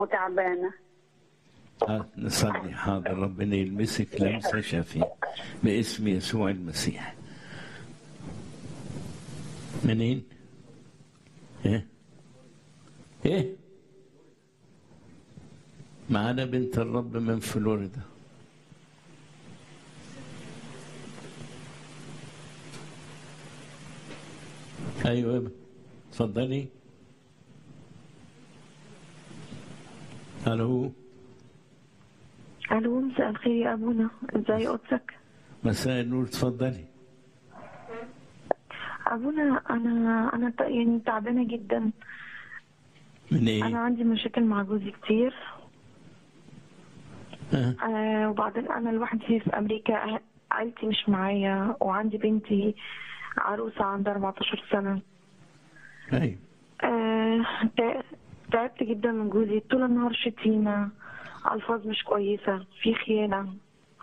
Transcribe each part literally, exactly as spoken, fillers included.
وتعبانة. آه، نصلي. حاضر، ربنا يلمسك لمسة شافية باسم يسوع المسيح. منين؟ ايه؟ ايه؟ معانا بنت الرب من فلوريدا. ايوه اتفضلي. الو. الو، مساء الخير يا ابونا، ازاي قدسك؟ مساء النور، اتفضلي. ابونا انا انا ت- يعني تعبانه جدا. من ايه؟ انا عندي مشاكل مع جوزي كتير. أه. آه وبعدين انا لوحدي في امريكا، أه- عيلتي مش معايا، وعندي بنتي عروسه عندها أربعتاشر سنه. ايوه. آه تع- تعبت جدا من جوزي، طول النهار شتيمه، الفاظ مش كويسه، في خيانه،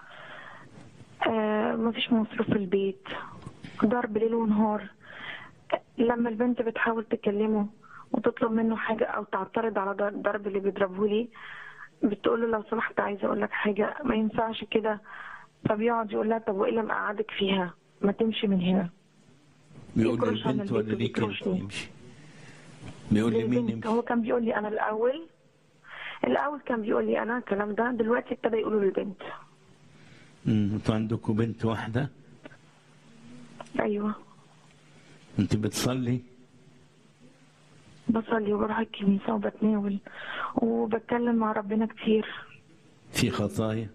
آه مفيش مصروف في البيت، ضرب ليل ونهار. لما البنت بتحاول تكلمه وتطلب منه حاجة أو تعترض على در- الضرب اللي بيضربه لي، بتقول له لو سمحت عايزة أقول لك حاجة، ما ينفعش كده. فبيقعد يقول لها طب وإيه اللي مقعدك فيها؟ ما تمشي من هنا. بيقول يكرش على للبنت ولا البيت ليك انت وبيكرشني. يمشي؟ بيقول لمين للبنت، يمشي؟ هو كان بيقول لي أنا الأول الأول كان بيقول لي أنا الكلام ده، دلوقتي ابتدى يقوله للبنت. امم انتوا عندكم بنت واحدة؟ أيوه، انت بتصلي؟ بصلي وبروح الكنيسة وبتناول وبتكلم مع ربنا كتير. في خطايا؟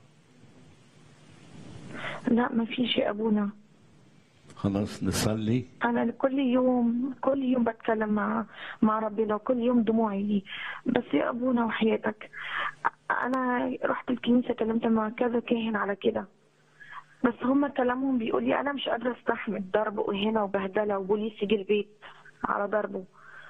لا مفيش يا أبونا. خلاص نصلي. انا كل يوم كل يوم بتكلم مع مع ربنا، وكل يوم دموعي ليه. بس يا ابونا وحياتك، انا رحت الكنيسه كلمت مع كذا كاهن على كده، بس هم كلامهم بيقول لي انا مش قادره استحمل ضرب وهنا وبهدله وبوليس يجي البيت على ضربه.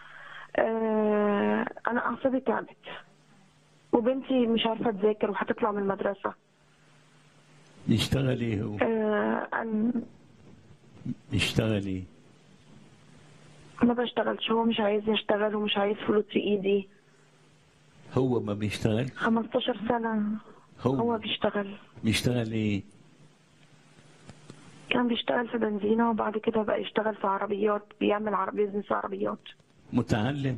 آه انا اعصابي تعبت، وبنتي مش عارفه تذاكر وهتطلع من المدرسه. يشتغل ايه هو؟ آه انا يشتغل ايه؟ ما بشتغلش، هو مش عايز يشتغل ومش عايز فلوس في ايدي. هو ما بيشتغل؟ خمستاشر سنه هو, هو بيشتغل. بيشتغل ايه؟ كان بيشتغل في بنزينة، وبعد كده بقى يشتغل في عربيات، بيعمل عربية بيزنس عربيات. متعلم؟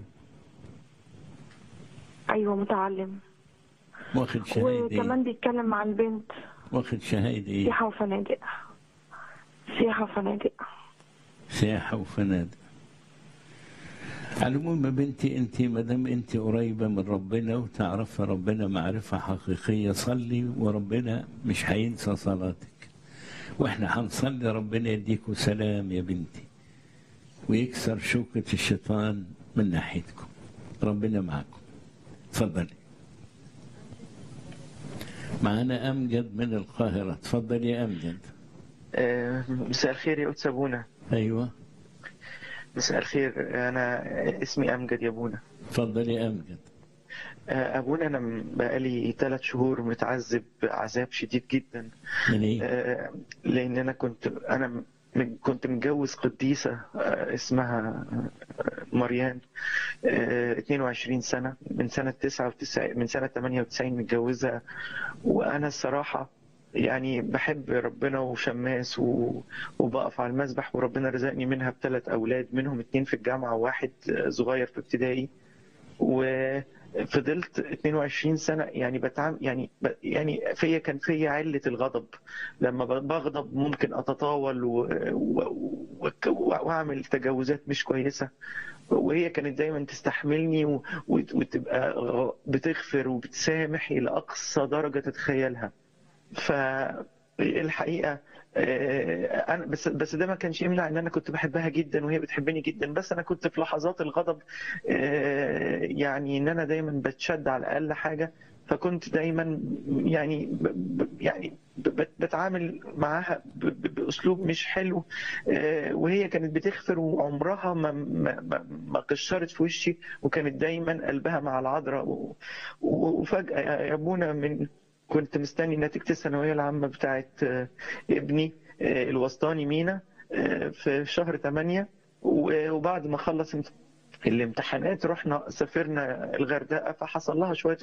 أيوة متعلم. واخد شهادة ايه؟ وكمان بيتكلم مع البنت. واخد شهادة ايه؟ سياحة وفنادق. سياحة وفنادق. سياحة وفنادق. على العموم يا بنتي، انت ما دام انت قريبة من ربنا وتعرف ربنا معرفة حقيقية، صلي وربنا مش هينسى صلاتك. واحنا هنصلي ربنا يديكوا سلام يا بنتي، ويكسر شوكة الشيطان من ناحيتكم. ربنا معكم. تفضلي. معانا أمجد من القاهرة. تفضل يا أمجد. آه، مساء الخير يا قدس أبونا. أيوة. مساء الخير، أنا اسمي أمجد يا أبونا. تفضل يا أمجد. آه، أبونا أنا بقالي ثلاث شهور متعذب عذاب شديد جدا. من إيه؟ آه، لأن أنا كنت أنا م- كنت متجوز قديسة آه، اسمها آه، مريان، آه، اثنين وعشرين سنة، من سنة تسعة وتسعين، من سنة ثمانية وتسعين متجوزة. وأنا الصراحة يعني بحب ربنا وشماس و... وبقف على المسبح، وربنا رزقني منها بثلاث أولاد، منهم اتنين في الجامعة وواحد صغير في ابتدائي. وفضلت اثنين وعشرين سنة يعني بتعامل يعني ب... يعني فيا كان فيا علة الغضب. لما ب- بغضب ممكن أتطاول و... و... و... وأعمل تجاوزات مش كويسة. وهي كانت دايما تستحملني و... وت- وتبقى غ- بتغفر وبتسامح إلى أقصى درجة تتخيلها. فالحقيقه آه، انا بس بس ده ما كانش يمنع ان انا كنت بحبها جدا وهي بتحبني جدا. بس انا كنت في لحظات الغضب آه، يعني ان انا دايما بتشد على اقل حاجه. فكنت دايما يعني ب- ب- يعني ب- بتعامل معاها ب- ب- باسلوب مش حلو. آه، وهي كانت بتغفر وعمرها ما ما ما ما قشرت في وشي، وكانت دايما قلبها مع العذراء. و- و- وفجاه يا ابونا، من كنت مستني نتيجة الثانوية العامة بتاعت آه، ابني آه، الوسطاني مينا آه، في شهر ثمانية. وبعد ما خلص الامتحانات رحنا سافرنا الغردقه، فحصل لها شويه